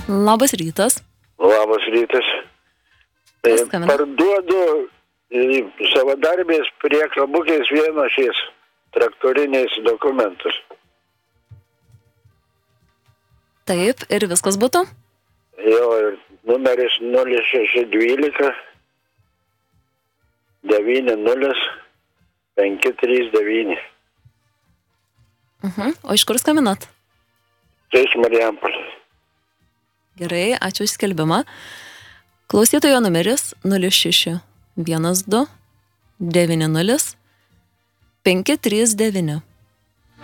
Labas rytas. Labas rytas. Kas skambina? Parduodu savadarbės priekabukės vienošiais traktoriniais dokumentus. Taip, ir viskas būtų? Jo, ir numeris 0612 90 539. O iš kur skambinat? Tai iš Marijampolės. Gerai, ačiū už skelbimą. Klausytojo numeris 0612 90 539.